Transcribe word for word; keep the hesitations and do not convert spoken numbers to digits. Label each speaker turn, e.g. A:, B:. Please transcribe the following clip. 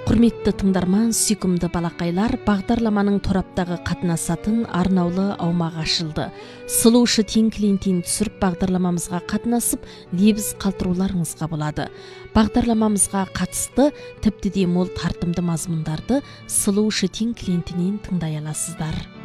A: Құрметті тыңдарман, сүйкімді балақайлар, бағдарламаның тораптағы қатынасатын арнаулы аумақ ашылды. Сұлушы тең клиентін түсіріп бағдарламамызға қатынасып, лебіз қалтыруларыңызға болады. Бағдарламамызға қатысты тіпті де мол тартымды мазмұндарды Сұлушы тең клиентінен тыңдай аласыздар.